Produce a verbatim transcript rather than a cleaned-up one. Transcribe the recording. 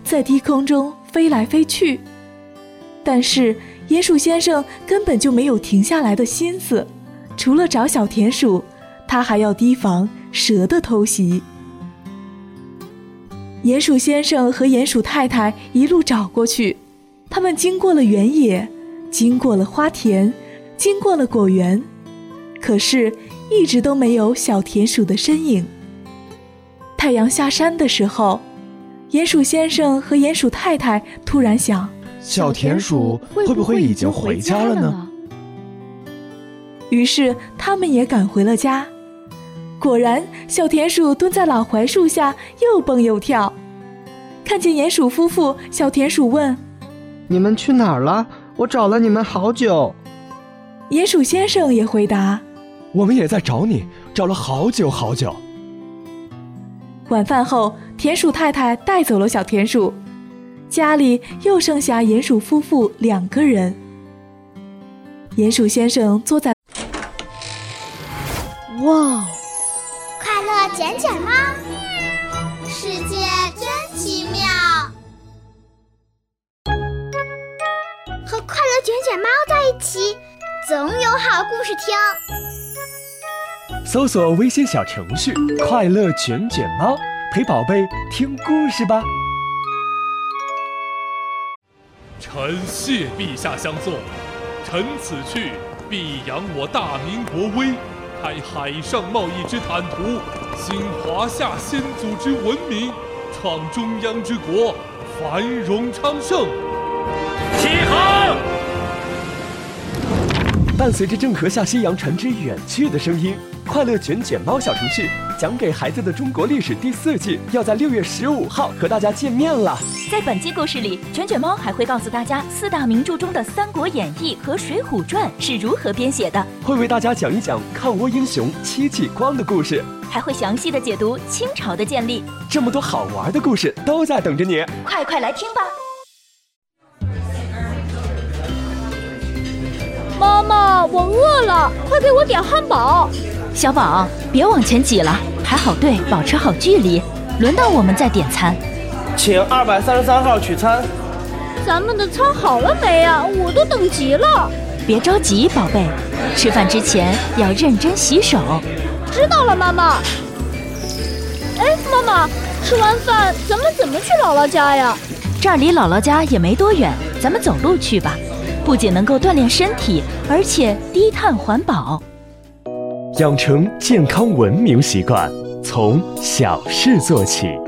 在低空中飞来飞去。但是鼹鼠先生根本就没有停下来的心思，除了找小田鼠，他还要提防蛇的偷袭。鼹鼠先生和鼹鼠太太一路找过去，他们经过了原野，经过了花田，经过了果园，可是一直都没有小田鼠的身影。太阳下山的时候，鼹鼠先生和鼹鼠太太突然想， 小田鼠会不会已经回家了呢？ 于是他们也赶回了家。果然，小田鼠蹲在老槐树下又蹦又跳。看见鼹鼠夫妇，小田鼠问： 你们去哪儿了？我找了你们好久。 鼹鼠先生也回答： 我们也在找你，找了好久好久。 晚饭后，田鼠太太带走了小田鼠，家里又剩下鼹鼠夫妇两个人。鼹鼠先生坐在…… 哇！快乐卷卷猫，世界真奇妙。和快乐卷卷猫在一起，总有好故事听。 搜索微信小程序“快乐卷卷猫”，陪宝贝听故事吧。 臣谢陛下相送，臣此去必扬我大明国威，开海上贸易之坦途，兴华夏先祖之文明，创中央之国，繁荣昌盛。起航！ 伴随着郑和下西洋船只远去的声音，快乐卷卷猫小程序讲给孩子的中国历史第四季要在六月十五号和大家见面了。 在本期故事里，卷卷猫还会告诉大家四大名著中的《三国演义》和《水浒传》是如何编写的， 会为大家讲一讲抗倭英雄戚继光的故事， 还会详细的解读清朝的建立。 这么多好玩的故事都在等着你， 快快来听吧！ 妈妈，我饿了，快给我点汉堡。 小宝，别往前挤了，排好队，保持好距离，轮到我们再点餐。 请二百三十三号取餐。 咱们的餐好了没啊？我都等急了。 别着急，宝贝，吃饭之前要认真洗手。 知道了，妈妈。哎，妈妈，吃完饭咱们怎么去姥姥家呀？ 这儿离姥姥家也没多远，咱们走路去吧。不仅能够锻炼身体，而且低碳环保。 养成健康文明习惯，从小事做起。